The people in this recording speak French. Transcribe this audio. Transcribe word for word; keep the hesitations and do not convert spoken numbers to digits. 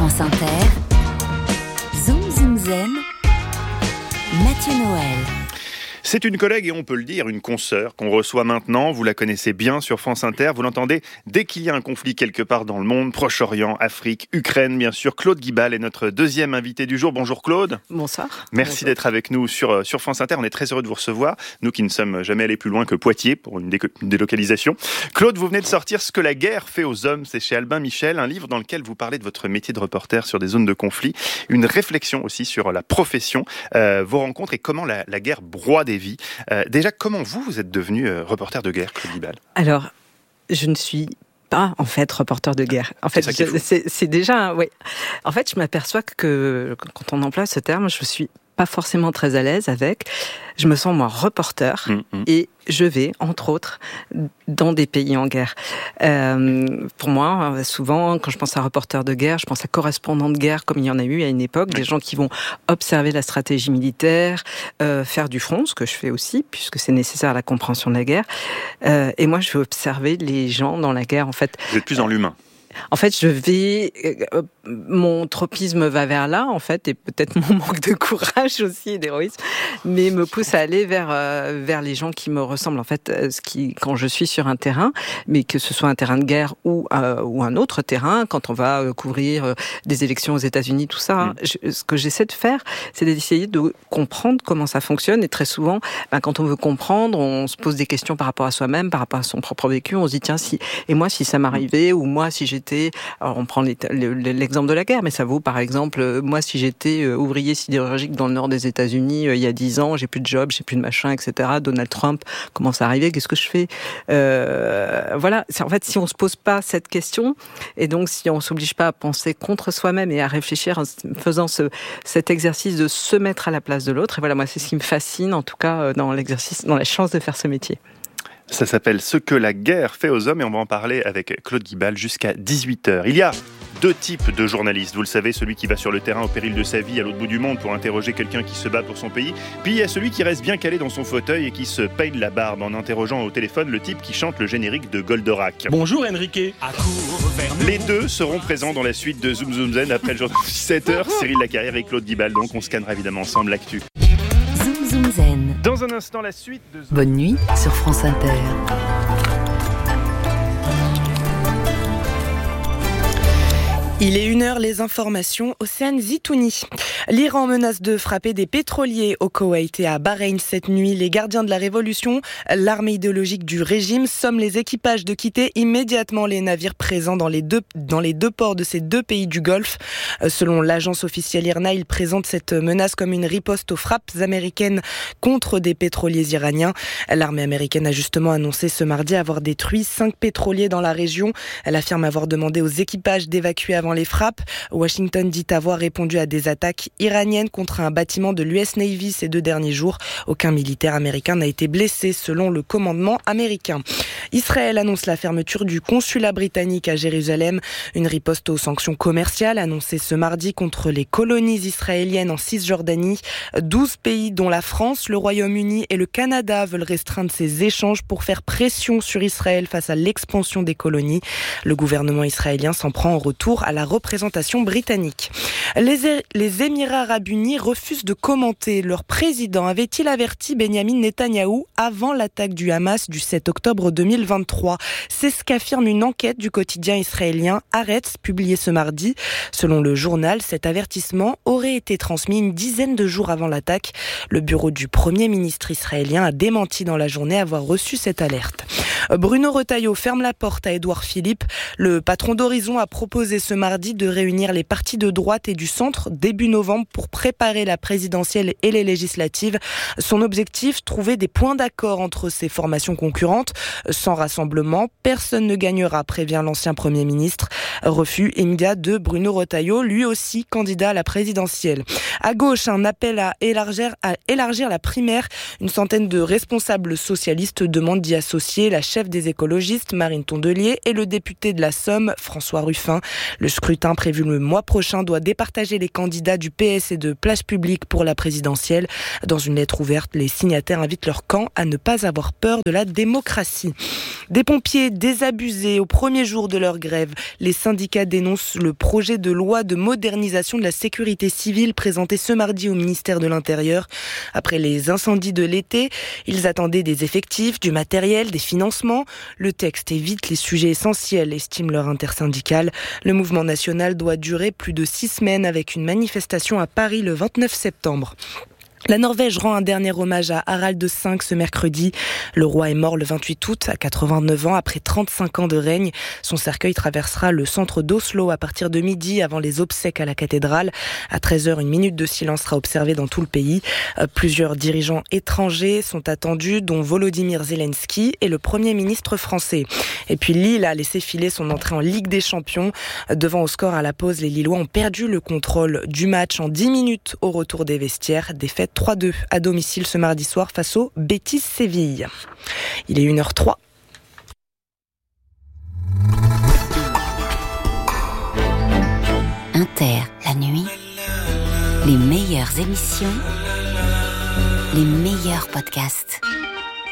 France Inter, Zoom Zoom Zen, Mathieu Noël. C'est une collègue et on peut le dire, une consoeur qu'on reçoit maintenant. Vous la connaissez bien sur France Inter. Vous l'entendez dès qu'il y a un conflit quelque part dans le monde, Proche-Orient, Afrique, Ukraine, bien sûr. Claude Guibal est notre deuxième invité du jour. Bonjour Claude. Bonsoir. Merci Bonjour. d'être avec nous sur, sur France Inter. On est très heureux de vous recevoir. Nous qui ne sommes jamais allés plus loin que Poitiers pour une, dé- une délocalisation. Claude, vous venez de sortir Ce que la guerre fait aux hommes. C'est chez Albin Michel, un livre dans lequel vous parlez de votre métier de reporter sur des zones de conflit. Une réflexion aussi sur la profession, euh, vos rencontres et comment la, la guerre broie des vies. Euh, déjà, comment vous, vous êtes devenu euh, reporter de guerre, Claude Guibal ? Alors, je ne suis pas, en fait, reporter de guerre. En fait, c'est, ça je, c'est, c'est déjà... Oui. En fait, je m'aperçois que quand on emploie ce terme, je suis pas forcément très à l'aise avec. Je me sens, moi, reporter, mmh, mmh. et je vais, entre autres, dans des pays en guerre. Euh, pour moi, souvent, quand je pense à reporter de guerre, je pense à correspondant de guerre, comme il y en a eu à une époque, oui. Des gens qui vont observer la stratégie militaire, euh, faire du front, ce que je fais aussi, puisque c'est nécessaire à la compréhension de la guerre. Euh, et moi, je vais observer les gens dans la guerre, en fait. Vous êtes plus dans l'humain. En fait, je vais, euh, mon tropisme va vers là, en fait, et peut-être mon manque de courage aussi et d'héroïsme, mais me pousse à aller vers euh, vers les gens qui me ressemblent, en fait, euh, ce qui, quand je suis sur un terrain, mais que ce soit un terrain de guerre ou euh, ou un autre terrain, quand on va euh, couvrir euh, des élections aux États-Unis, tout ça, mmh. je, ce que j'essaie de faire, c'est d'essayer de comprendre comment ça fonctionne, et très souvent, ben, quand on veut comprendre, on se pose des questions par rapport à soi-même, par rapport à son propre vécu, on se dit tiens si et moi si ça m'arrivait, ou moi si j'étais Alors on prend l'exemple de la guerre, mais ça vaut par exemple, moi si j'étais ouvrier sidérurgique dans le nord des États-Unis il y a dix ans, j'ai plus de job, j'ai plus de machin, et cetera. Donald Trump commence à arriver, qu'est-ce que je fais ? euh, Voilà, c'est, en fait si on se pose pas cette question, et donc si on s'oblige pas à penser contre soi-même et à réfléchir en faisant ce, cet exercice de se mettre à la place de l'autre, et voilà, moi c'est ce qui me fascine en tout cas dans l'exercice, dans la chance de faire ce métier. Ça s'appelle Ce que la guerre fait aux hommes et on va en parler avec Claude Guibal jusqu'à dix-huit heures. Il y a deux types de journalistes, vous le savez, celui qui va sur le terrain au péril de sa vie à l'autre bout du monde pour interroger quelqu'un qui se bat pour son pays, puis il y a celui qui reste bien calé dans son fauteuil et qui se paye de la barbe en interrogeant au téléphone le type qui chante le générique de Goldorak. Bonjour Enrique. Les deux seront présents dans la suite de Zoom Zoom Zen après le journal de dix-sept heures. Cyril Lacarrière et Claude Guibal, donc on scannera évidemment ensemble l'actu. Zoom Zoom Zen. Dans un instant, la suite de... Bonne nuit sur France Inter. Il est une heure, les informations, Océane Zitouni. L'Iran menace de frapper des pétroliers au Koweït et à Bahreïn cette nuit. Les gardiens de la révolution, l'armée idéologique du régime, somment les équipages de quitter immédiatement les navires présents dans les deux, dans les deux ports de ces deux pays du Golfe. Selon l'agence officielle I R N A, il présente cette menace comme une riposte aux frappes américaines contre des pétroliers iraniens. L'armée américaine a justement annoncé ce mardi avoir détruit cinq pétroliers dans la région. Elle affirme avoir demandé aux équipages d'évacuer avant les frappes. Washington dit avoir répondu à des attaques iraniennes contre un bâtiment de l'U S Navy ces deux derniers jours. Aucun militaire américain n'a été blessé selon le commandement américain. Israël annonce la fermeture du consulat britannique à Jérusalem. Une riposte aux sanctions commerciales annoncées ce mardi contre les colonies israéliennes en Cisjordanie. douze pays dont la France, le Royaume-Uni et le Canada veulent restreindre ces échanges pour faire pression sur Israël face à l'expansion des colonies. Le gouvernement israélien s'en prend en retour à la représentation britannique. Les, é- les Émirats arabes unis refusent de commenter. Leur président avait-il averti Benyamin Netanyahou avant l'attaque du Hamas du sept octobre deux mille vingt-trois ? C'est ce qu'affirme une enquête du quotidien israélien Haaretz, publiée ce mardi. Selon le journal, cet avertissement aurait été transmis une dizaine de jours avant l'attaque. Le bureau du Premier ministre israélien a démenti dans la journée avoir reçu cette alerte. Bruno Retailleau ferme la porte à Édouard Philippe. Le patron d'Horizon a proposé ce mardi de réunir les partis de droite et du centre début novembre pour préparer la présidentielle et les législatives. Son objectif, trouver des points d'accord entre ces formations concurrentes. Sans rassemblement, personne ne gagnera, prévient l'ancien Premier ministre. Refus immédiat de Bruno Retailleau, lui aussi candidat à la présidentielle. À gauche, un appel à élargir, à élargir la primaire. Une centaine de responsables socialistes demandent d'y associer la chef des écologistes, Marine Tondelier, et le député de la Somme, François Ruffin. Le scrutin prévu le mois prochain doit départager les candidats du P S et de Place Publique pour la présidentielle. Dans une lettre ouverte, les signataires invitent leur camp à ne pas avoir peur de la démocratie. Des pompiers désabusés au premier jour de leur grève. Les syndicats dénoncent le projet de loi de modernisation de la sécurité civile présenté ce mardi au ministère de l'Intérieur. Après les incendies de l'été, ils attendaient des effectifs, du matériel, des financements. Le texte évite les sujets essentiels, estime leur intersyndicale. Le mouvement national doit durer plus de six semaines avec une manifestation à Paris le vingt-neuf septembre. La Norvège rend un dernier hommage à Harald cinq ce mercredi. Le roi est mort le vingt-huit août à quatre-vingt-neuf ans après trente-cinq ans de règne. Son cercueil traversera le centre d'Oslo à partir de midi avant les obsèques à la cathédrale. À treize heures, une minute de silence sera observée dans tout le pays. Plusieurs dirigeants étrangers sont attendus, dont Volodymyr Zelensky et le Premier ministre français. Et puis Lille a laissé filer son entrée en Ligue des Champions. Devant au score à la pause, les Lillois ont perdu le contrôle du match en dix minutes au retour des vestiaires. Défaite trois deux à domicile ce mardi soir face au Betis Séville. Il est une heure trois. Inter, la nuit, les meilleures émissions, les meilleurs podcasts.